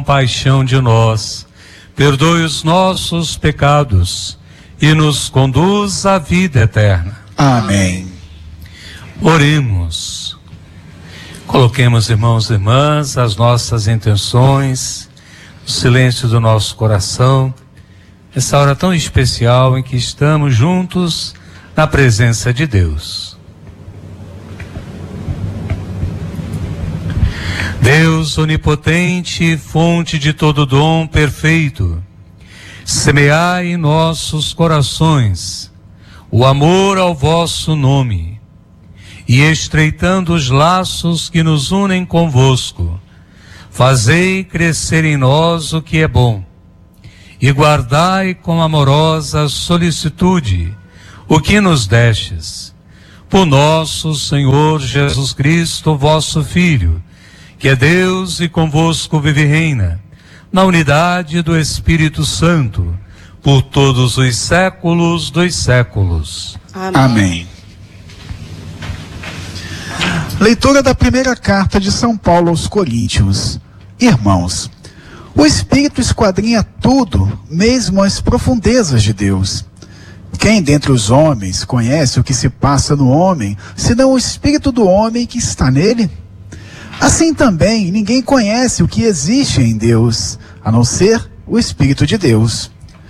compaixão de nós, perdoe os nossos pecados e nos conduz à vida eterna. Amém. Oremos. Coloquemos, irmãos e irmãs, as nossas intenções, no silêncio do nosso coração, essa hora tão especial em que estamos juntos na presença de Deus. Deus onipotente, fonte de todo dom perfeito, semeai em nossos corações o amor ao vosso nome, e estreitando os laços que nos unem convosco, fazei crescer em nós o que é bom, e guardai com amorosa solicitude o que nos destes, por nosso Senhor Jesus Cristo, vosso Filho, que é Deus e convosco vive e reina, na unidade do Espírito Santo, por todos os séculos dos séculos. Amém. Leitura da primeira carta de São Paulo aos Coríntios. Irmãos, o Espírito esquadrinha tudo, mesmo as profundezas de Deus. Quem dentre os homens conhece o que se passa no homem, senão o Espírito do homem que está nele? Assim também, ninguém conhece o que existe em Deus, a não ser o Espírito de Deus.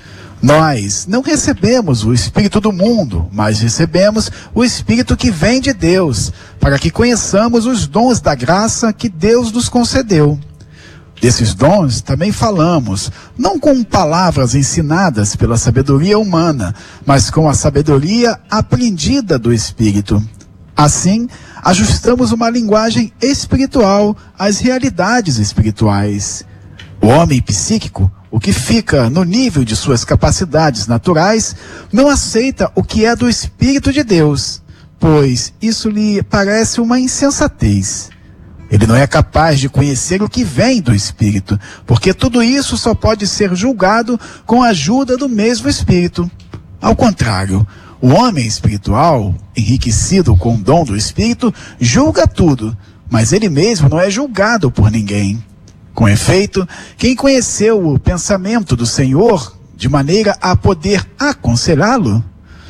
Nós não recebemos o Espírito do mundo, mas recebemos o Espírito que vem de Deus, para que conheçamos os dons da graça que Deus nos concedeu. Desses dons também falamos, não com palavras ensinadas pela sabedoria humana, mas com a sabedoria aprendida do Espírito. Assim, ajustamos uma linguagem espiritual às realidades espirituais. O homem psíquico, o que fica no nível de suas capacidades naturais, não aceita o que é do Espírito de Deus, pois isso lhe parece uma insensatez. Ele não é capaz de conhecer o que vem do Espírito, porque tudo isso só pode ser julgado com a ajuda do mesmo Espírito. Ao contrário, o homem espiritual, enriquecido com o dom do Espírito, julga tudo, mas ele mesmo não é julgado por ninguém. Com efeito, quem conheceu o pensamento do Senhor, de maneira a poder aconselhá-lo?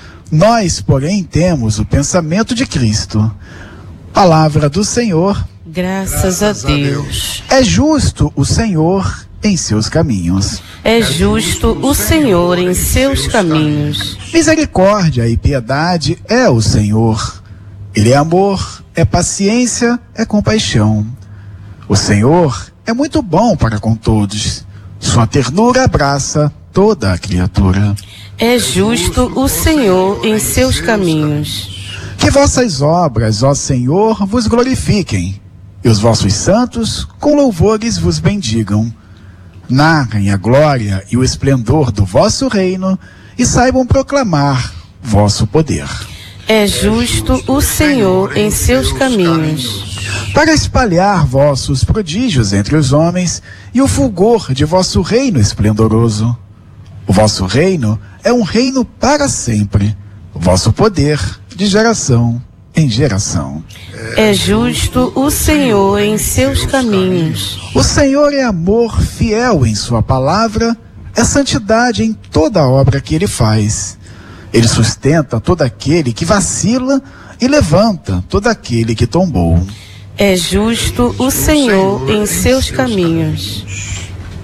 Nós, porém, temos o pensamento de Cristo. Palavra do Senhor. Graças a Deus. É justo o Senhor em seus caminhos. É justo o Senhor em seus caminhos. Misericórdia e piedade é o Senhor. Ele é amor, é paciência, é compaixão. O Senhor é muito bom para com todos. Sua ternura abraça toda a criatura. É justo o Senhor em seus caminhos. Que vossas obras, ó Senhor, vos glorifiquem, e os vossos santos com louvores vos bendigam. Narrem a glória e o esplendor do vosso reino e saibam proclamar vosso poder. É justo o Senhor em seus caminhos. Para espalhar vossos prodígios entre os homens e o fulgor de vosso reino esplendoroso. O vosso reino é um reino para sempre, o vosso poder de geração em geração. É justo o Senhor em seus caminhos. O Senhor é amor fiel em sua palavra, é santidade em toda a obra que ele faz. Ele sustenta todo aquele que vacila e levanta todo aquele que tombou. É justo o Senhor em seus caminhos.